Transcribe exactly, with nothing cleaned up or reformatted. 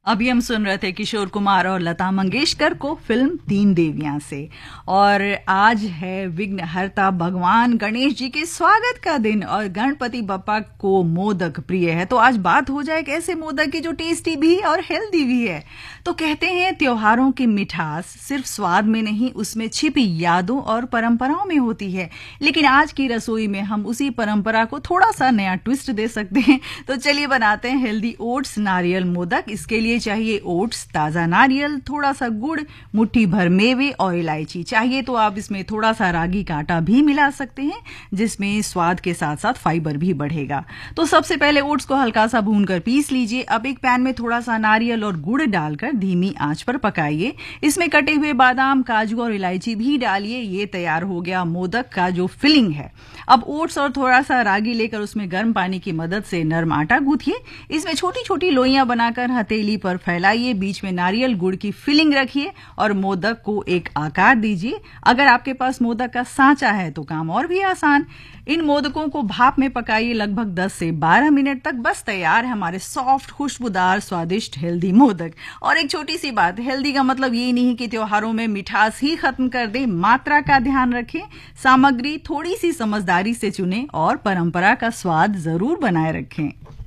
अभी हम सुन रहे थे किशोर कुमार और लता मंगेशकर को फिल्म तीन देवियां से। और आज है विघ्नहर्ता भगवान गणेश जी के स्वागत का दिन और गणपति बप्पा को मोदक प्रिय है। तो आज बात हो जाए एक ऐसे मोदक की जो टेस्टी भी और हेल्दी भी है। तो कहते हैं त्योहारों की मिठास सिर्फ स्वाद में नहीं, उसमें छिपी यादों और परंपराओं में होती है। लेकिन आज की रसोई में हम उसी परंपरा को थोड़ा सा नया ट्विस्ट दे सकते हैं। तो चलिए बनाते हैं हेल्दी ओट्स नारियल मोदक। इसके लिए चाहिए ओट्स, ताजा नारियल, थोड़ा सा गुड़, मुट्ठी भर मेवे और इलायची। चाहिए तो आप इसमें थोड़ा सा रागी का आटा भी मिला सकते हैं, जिसमें स्वाद के साथ साथ फाइबर भी बढ़ेगा। तो सबसे पहले ओट्स को हल्का सा भूनकर पीस लीजिए। अब एक पैन में थोड़ा सा नारियल और गुड़ डालकर धीमी आंच पर पकाइए। इसमें कटे हुए बादाम, काजू और इलायची भी डालिए। ये तैयार हो गया मोदक का जो फिलिंग है। अब ओट्स और थोड़ा सा रागी लेकर उसमें गर्म पानी की मदद से नरम आटा गूंथिए। इसमें छोटी छोटी लोइयां बनाकर हथेली पर फैलाइए। बीच में नारियल गुड़ की फिलिंग रखिए और मोदक को एक आकार दीजिए। अगर आपके पास मोदक का सांचा है तो काम और भी आसान। इन मोदकों को भाप में पकाइए लगभग दस से बारह मिनट तक। बस तैयार है हमारे सॉफ्ट, खुशबूदार, स्वादिष्ट हेल्दी मोदक। और एक छोटी सी बात, हेल्दी का मतलब ये नहीं कि त्योहारों में मिठास ही खत्म कर दें। मात्रा का ध्यान रखें, सामग्री थोड़ी सी समझदारी से चुनें और परंपरा का स्वाद जरूर बनाए रखें।